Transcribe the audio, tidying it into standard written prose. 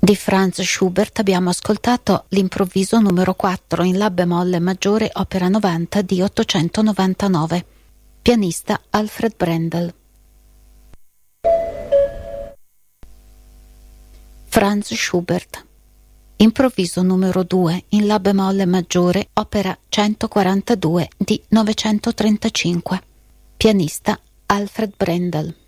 Di Franz Schubert abbiamo ascoltato l'improvviso numero 4 in La bemolle maggiore, opera 90 di 899. Pianista Alfred Brendel. Franz Schubert. Improvviso numero 2 in La bemolle maggiore, opera 142 di 935. Pianista Alfred Brendel.